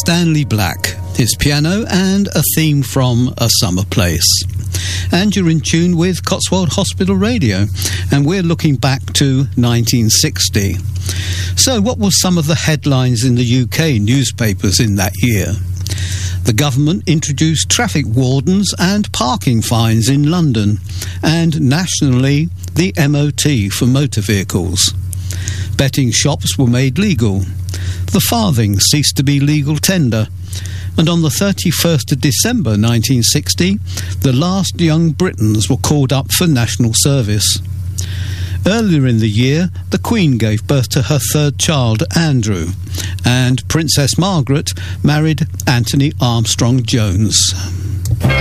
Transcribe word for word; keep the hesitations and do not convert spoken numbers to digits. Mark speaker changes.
Speaker 1: Stanley Black, his piano and a theme from A Summer Place. And you're in tune with Cotswold Hospital Radio, and we're looking back to nineteen sixty. So what were some of the headlines in the U K newspapers in that year? The government introduced traffic wardens and parking fines in London, and nationally the M O T for motor vehicles. Betting shops were made legal. The farthing ceased to be legal tender. And on the thirty-first of December nineteen sixty, the last young Britons were called up for national service. Earlier in the year, the Queen gave birth to her third child, Andrew, and Princess Margaret married Anthony Armstrong Jones.